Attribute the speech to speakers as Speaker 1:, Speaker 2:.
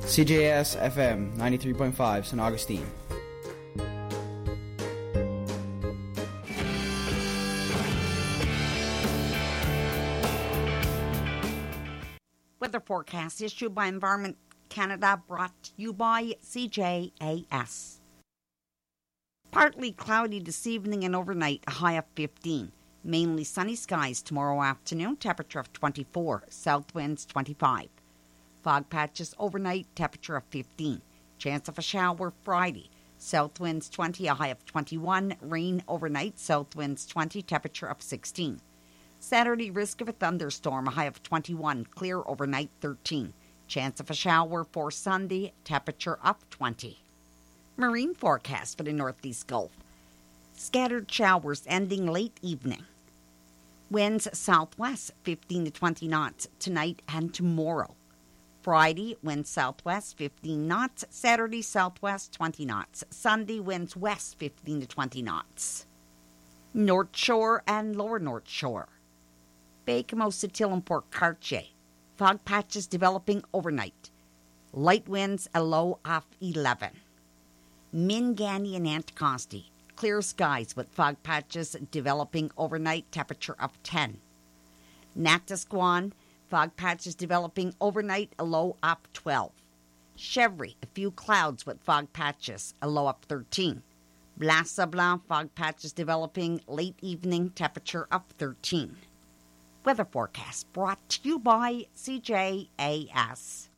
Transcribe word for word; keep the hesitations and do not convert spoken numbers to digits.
Speaker 1: C J S F M ninety-three point five, San Augustine.
Speaker 2: Weather forecast issued by Environment Canada, brought to you by C J A S. Partly cloudy this evening and overnight, a high of fifteen. Mainly sunny skies tomorrow afternoon, temperature of twenty-four, south winds twenty-five. Fog patches overnight, temperature of fifteen. Chance of a shower Friday, south winds twenty, a high of twenty-one. Rain overnight, south winds twenty, temperature of sixteen. Saturday, risk of a thunderstorm, a high of twenty-one, clear overnight thirteen. Chance of a shower for Sunday, temperature of twenty. Marine forecast for the Northeast Gulf. Scattered showers ending late evening. Winds southwest fifteen to twenty knots tonight and tomorrow. Friday, winds southwest fifteen knots. Saturday, southwest twenty knots. Sunday, winds west fifteen to twenty knots. North Shore and Lower North Shore. Bay Comosatil and Port Cartier. Fog patches developing overnight. Light winds, a low of eleven. Minganny and Anticosti. Clear skies with fog patches developing overnight, temperature of ten. Natasquan, fog patches developing overnight, a low of twelve. Chevry, a few clouds with fog patches, a low of thirteen. Blas-Sablon, fog patches developing late evening, temperature of thirteen. Weather forecast brought to you by C J A S.